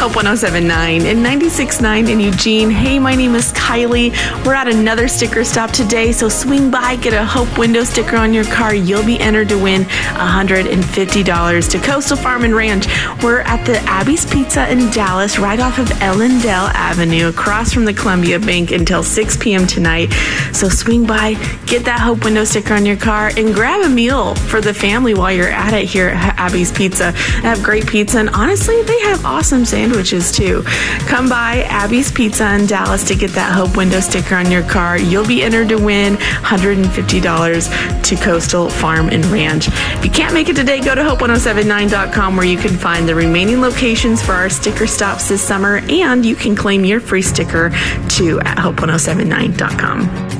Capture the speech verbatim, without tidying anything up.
Hope one oh seven point nine and ninety-six point nine in Eugene. Hey, my name is Kylie. We're at another sticker stop today, so swing by, get a Hope window sticker on your car. You'll be entered to win one hundred fifty dollars to Coastal Farm and Ranch. We're at the Abby's Pizza in Dallas, right off of Ellendale Avenue, across from the Columbia Bank until six p.m. tonight. So swing by, get that Hope window sticker on your car, and grab a meal for the family while you're at it here at Abby's Pizza. They have great pizza, and honestly, they have awesome sandwiches too. Come by Abby's Pizza in Dallas to get that Hope window sticker on your car. You'll be entered to win one hundred fifty dollars to Coastal Farm and Ranch. If you can't make it today, go to hope one oh seven nine dot com where you can find the remaining locations for our sticker stops this summer, and you can claim your free sticker too at hope one oh seven nine dot com.